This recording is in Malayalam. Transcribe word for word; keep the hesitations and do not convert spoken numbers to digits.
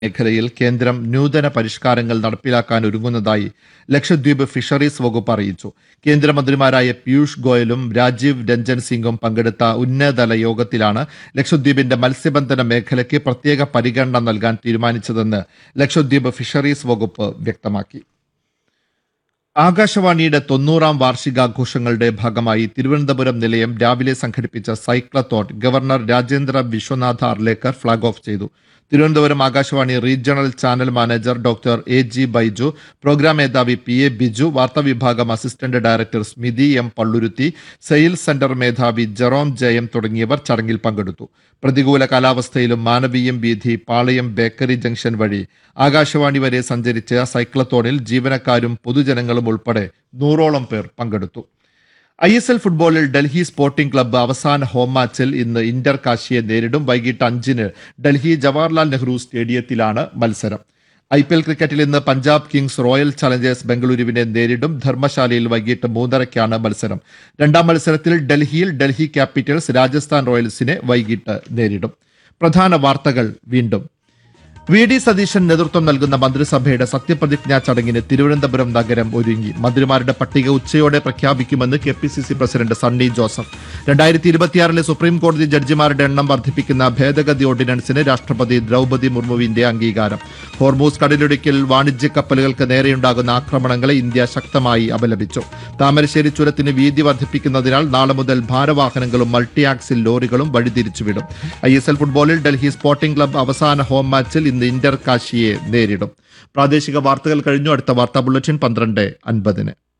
മേഖലയിൽ കേന്ദ്രം നൂതന പരിഷ്കാരങ്ങൾ നടപ്പിലാക്കാൻ ഒരുങ്ങുന്നതായി ലക്ഷദ്വീപ് ഫിഷറീസ് വകുപ്പ് അറിയിച്ചു. കേന്ദ്രമന്ത്രിമാരായ പീയൂഷ് ഗോയലും രാജീവ് രഞ്ജൻ സിംഗും പങ്കെടുത്ത ഉന്നതതല യോഗത്തിലാണ് ലക്ഷദ്വീപിന്റെ മത്സ്യബന്ധന മേഖലയ്ക്ക് പ്രത്യേക പരിഗണന നൽകാൻ തീരുമാനിച്ചതെന്ന് ലക്ഷദ്വീപ് ഫിഷറീസ് വകുപ്പ് വ്യക്തമാക്കി. ആകാശവാണിയുടെ തൊണ്ണൂറാം വാർഷികാഘോഷങ്ങളുടെ ഭാഗമായി തിരുവനന്തപുരം നിലയം രാവിലെ സംഘടിപ്പിച്ച cyclothon governor Rajendra Vishwanath Arlekar flag off ചെയ്തു. Thiruvananthapuram Akashvani regional channel manager doctor A G Baiju, programme മേധാവി P A Biju, വാർത്താവിഭാഗം assistant director Smithi M Palluruthy, sales centre മേധാവി ജെറോം ജയം തുടങ്ങിയവർ ചടങ്ങിൽ പങ്കെടുത്തു. പ്രതികൂല കാലാവസ്ഥയിലും മാനവീയം വീഥി, പാളയം ബേക്കറി ജംഗ്ഷൻ വഴി ആകാശവാണി വരെ സഞ്ചരിച്ച സൈക്ലത്തോണിൽ ജീവനക്കാരും പൊതുജനങ്ങളും ഉൾപ്പെടെ നൂറോളം പേർ പങ്കെടുത്തു. ഐ എസ് എൽ ഫുട്ബോളിൽ ഡൽഹി സ്പോർട്ടിംഗ് ക്ലബ്ബ് അവസാന ഹോം മാച്ചിൽ ഇന്ന് ഇന്റർ കാശിയെ നേരിടും. വൈകിട്ട് അഞ്ചിന് ഡൽഹി ജവഹർലാൽ നെഹ്റു സ്റ്റേഡിയത്തിലാണ് മത്സരം. ഐ പി എൽ ക്രിക്കറ്റിൽ ഇന്ന് പഞ്ചാബ് കിങ്സ് റോയൽ ചലഞ്ചേഴ്സ് ബംഗളൂരുവിനെ നേരിടും. ധർമ്മശാലയിൽ വൈകിട്ട് മൂന്നരയ്ക്കാണ് മത്സരം. രണ്ടാം മത്സരത്തിൽ ഡൽഹിയിൽ ഡൽഹി ക്യാപിറ്റൽസ് രാജസ്ഥാൻ റോയൽസിനെ വൈകിട്ട് നേരിടും. പ്രധാന വാർത്തകൾ വീണ്ടും. വി ഡി സതീശൻ നേതൃത്വം നൽകുന്ന മന്ത്രിസഭയുടെ സത്യപ്രതിജ്ഞാ ചടങ്ങിന് തിരുവനന്തപുരം നഗരം ഒരുങ്ങി. മന്ത്രിമാരുടെ പട്ടിക ഉച്ചയോടെ പ്രഖ്യാപിക്കുമെന്ന് K P C C president Sunny Joseph. രണ്ടായിരത്തി ഇരുപത്തിയാറിലെ സുപ്രീം കോടതി ജഡ്ജിമാരുടെ എണ്ണം വർദ്ധിപ്പിക്കുന്ന ഭേദഗതി ഓർഡിനൻസിന് രാഷ്ട്രപതി ദ്രൗപദി മുർമുവിന്റെ അംഗീകാരം. ഹോർമൂസ് കടലിടുക്കിൽ വാണിജ്യ കപ്പലുകൾക്ക് നേരെയുണ്ടാകുന്ന ആക്രമണങ്ങളെ ഇന്ത്യ ശക്തമായി അപലപിച്ചു. താമരശ്ശേരി ചുരത്തിന് വീതി വർദ്ധിപ്പിക്കുന്നതിനാൽ നാളെ മുതൽ ഭാരവാഹനങ്ങളും multi axle ലോറികളും വഴിതിരിച്ചുവിടും. I S L ഫുട്ബോളിൽ ഡൽഹി സ്പോർട്ടിംഗ് ക്ലബ്ബ് അവസാന ഹോം മാച്ചിൽ ഇന്ന് ഇന്റർ കാശിയെ നേരിടും. പ്രാദേശിക വാർത്തകൾ കഴിഞ്ഞു. അടുത്ത വാർത്താ ബുള്ളറ്റിൻ പന്ത്രണ്ട് അൻപതിന്.